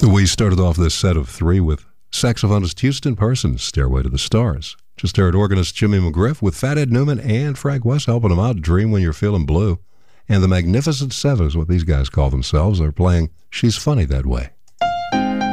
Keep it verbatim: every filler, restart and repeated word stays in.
We started off this set of three with saxophonist Houston Parsons' Stairway to the Stars. Just heard organist Jimmy McGriff with Fathead Newman and Frank West helping them out, Dream When You're Feeling Blue. And the Magnificent Seven is what these guys call themselves. They're playing She's Funny That Way.